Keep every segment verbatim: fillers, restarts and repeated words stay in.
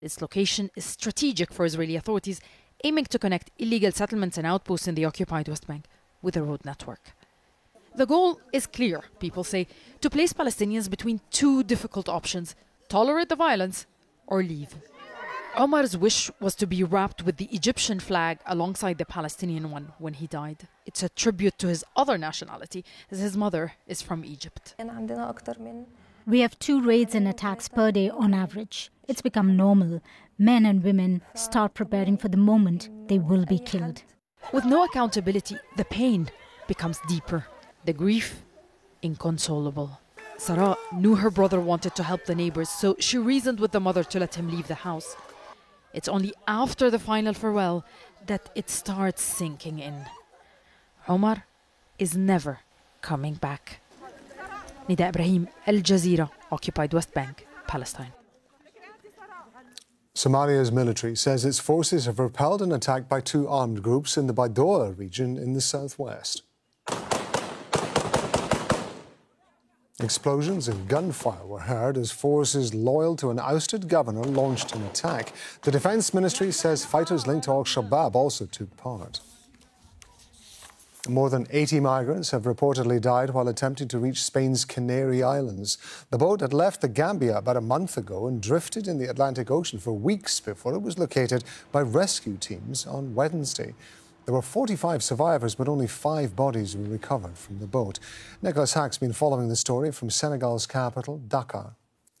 Its location is strategic for Israeli authorities, aiming to connect illegal settlements and outposts in the occupied West Bank with a road network. The goal is clear, people say, to place Palestinians between two difficult options: tolerate the violence or leave. Omar's wish was to be wrapped with the Egyptian flag alongside the Palestinian one when he died. It's a tribute to his other nationality, as his mother is from Egypt. We have two raids and attacks per day on average. It's become normal. Men and women start preparing for the moment they will be killed. With no accountability, the pain becomes deeper, the grief inconsolable. Sarah knew her brother wanted to help the neighbors, so she reasoned with the mother to let him leave the house. It's only after the final farewell that it starts sinking in. Omar is never coming back. Nida Ibrahim, Al Jazeera, occupied West Bank, Palestine. Somalia's military says its forces have repelled an attack by two armed groups in the Baidoa region in the southwest. Explosions and gunfire were heard as forces loyal to an ousted governor launched an attack. The Defence Ministry says fighters linked to Al-Shabaab also took part. More than eighty migrants have reportedly died while attempting to reach Spain's Canary Islands. The boat had left the Gambia about a month ago and drifted in the Atlantic Ocean for weeks before it was located by rescue teams on Wednesday. There were forty-five survivors, but only five bodies were recovered from the boat. Nicholas Hack's been following the story from Senegal's capital, Dakar.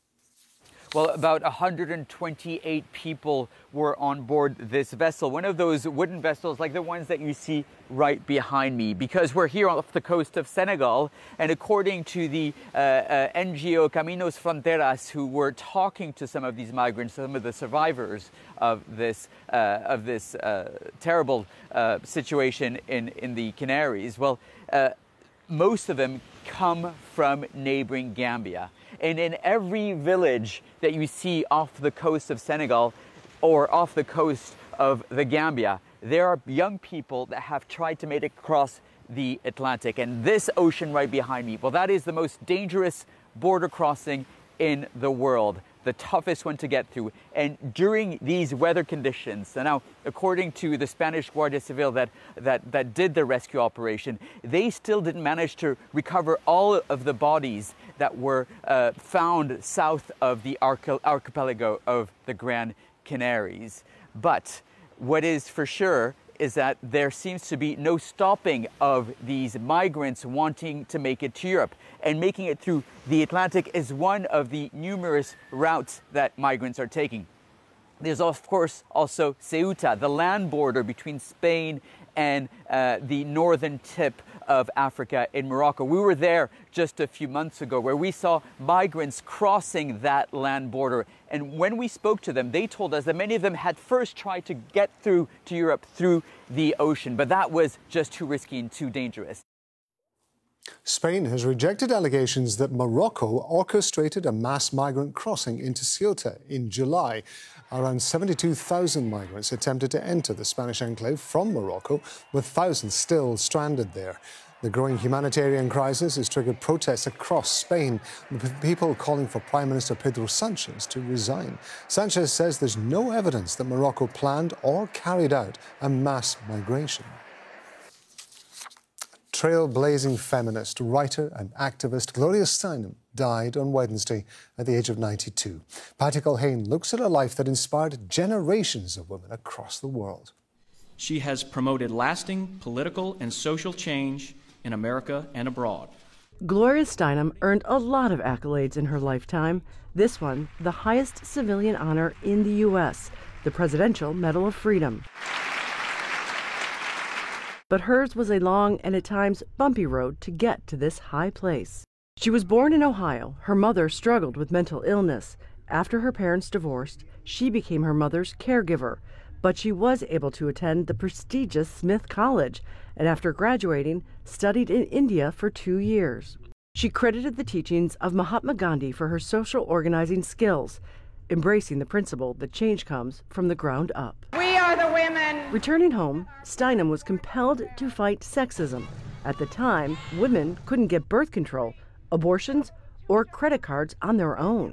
Well, about one hundred twenty-eight people were on board this vessel, one of those wooden vessels like the ones that you see right behind me, because we're here off the coast of Senegal, and according to the uh, uh, N G O Caminos Fronteras, who were talking to some of these migrants, some of the survivors of this uh, of this uh, terrible uh, situation in, in the Canaries, well, uh, most of them come from neighboring Gambia. And in every village that you see off the coast of Senegal or off the coast of the Gambia, there are young people that have tried to make it across the Atlantic. And this ocean right behind me, well, that is the most dangerous border crossing in the world, the toughest one to get through. And during these weather conditions, so now, according to the Spanish Guardia Civil that, that, that did the rescue operation, they still didn't manage to recover all of the bodies that were uh, found south of the arch- archipelago of the Gran Canaries. But what is for sure is that there seems to be no stopping of these migrants wanting to make it to Europe. And making it through the Atlantic is one of the numerous routes that migrants are taking. There's, of course, also Ceuta, the land border between Spain and uh, the northern tip of Africa in Morocco. We were there just a few months ago where we saw migrants crossing that land border. And when we spoke to them, they told us that many of them had first tried to get through to Europe through the ocean, but that was just too risky and too dangerous. Spain has rejected allegations that Morocco orchestrated a mass migrant crossing into Ceuta in July. Around seventy-two thousand migrants attempted to enter the Spanish enclave from Morocco, with thousands still stranded there. The growing humanitarian crisis has triggered protests across Spain, with people calling for Prime Minister Pedro Sanchez to resign. Sanchez says there's no evidence that Morocco planned or carried out a mass migration. Trailblazing feminist, writer and activist Gloria Steinem died on Wednesday at the age of ninety-two. Patty Culhane looks at a life that inspired generations of women across the world. She has promoted lasting political and social change in America and abroad. Gloria Steinem earned a lot of accolades in her lifetime. This one, the highest civilian honor in the U S, the Presidential Medal of Freedom. But hers was a long and at times bumpy road to get to this high place. She was born in Ohio. Her mother struggled with mental illness. After her parents divorced, she became her mother's caregiver, but she was able to attend the prestigious Smith College, and after graduating, studied in India for two years. She credited the teachings of Mahatma Gandhi for her social organizing skills, embracing the principle that change comes from the ground up. We are the women! Returning home, Steinem was compelled to fight sexism. At the time, women couldn't get birth control, abortions, or credit cards on their own.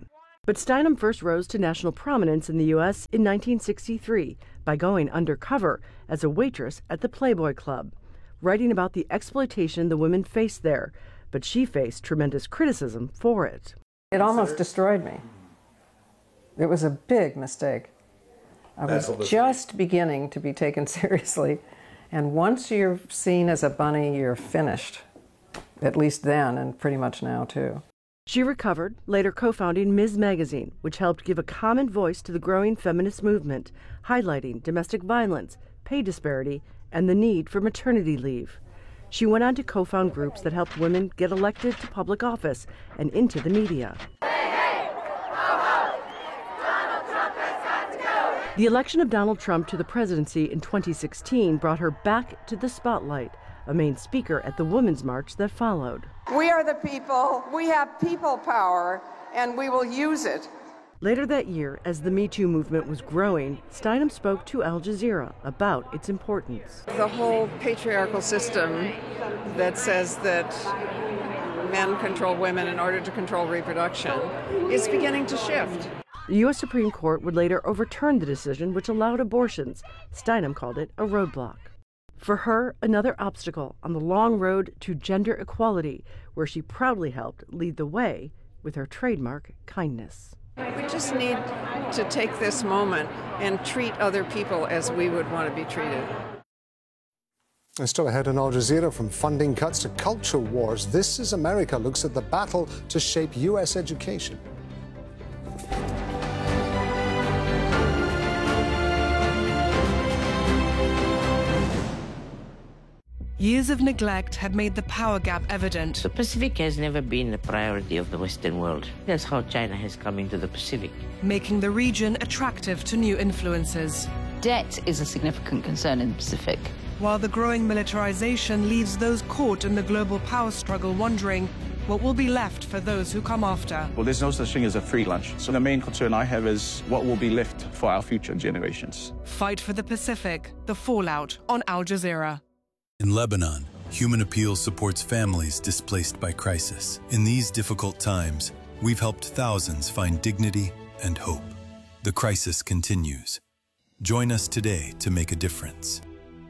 But Steinem first rose to national prominence in the U S in nineteen sixty-three by going undercover as a waitress at the Playboy Club, writing about the exploitation the women faced there, but she faced tremendous criticism for it. It almost destroyed me. It was a big mistake. I was just beginning to be taken seriously, and once you're seen as a bunny, you're finished. At least then, and pretty much now, too. She recovered, later co-founding Miz Magazine, which helped give a common voice to the growing feminist movement, highlighting domestic violence, pay disparity, and the need for maternity leave. She went on to co-found groups that helped women get elected to public office and into the media. Hey, hey, ho, ho. Donald Trump has got to go. The election of Donald Trump to the presidency in twenty sixteen brought her back to the spotlight, a main speaker at the Women's March that followed. We are the people, we have people power, and we will use it. Later that year, as the Me Too movement was growing, Steinem spoke to Al Jazeera about its importance. The whole patriarchal system that says that men control women in order to control reproduction is beginning to shift. The U S Supreme Court would later overturn the decision which allowed abortions. Steinem called it a roadblock. For her, another obstacle on the long road to gender equality, where she proudly helped lead the way with her trademark kindness. We just need to take this moment and treat other people as we would want to be treated. And still ahead on Al Jazeera, from funding cuts to culture wars, This Is America looks at the battle to shape U S education. Years of neglect had made the power gap evident. The Pacific has never been a priority of the Western world. That's how China has come into the Pacific, making the region attractive to new influences. Debt is a significant concern in the Pacific. While the growing militarization leaves those caught in the global power struggle wondering what will be left for those who come after. Well, there's no such thing as a free lunch. So the main concern I have is what will be left for our future generations. Fight for the Pacific, the fallout on Al Jazeera. In Lebanon, Human Appeal supports families displaced by crisis. In these difficult times, we've helped thousands find dignity and hope. The crisis continues. Join us today to make a difference.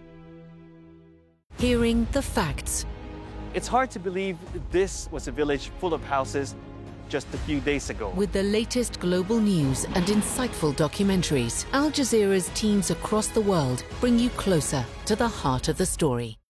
Hearing the facts. It's hard to believe this was a village full of houses just a few days ago. With the latest global news and insightful documentaries, Al Jazeera's teams across the world bring you closer to the heart of the story.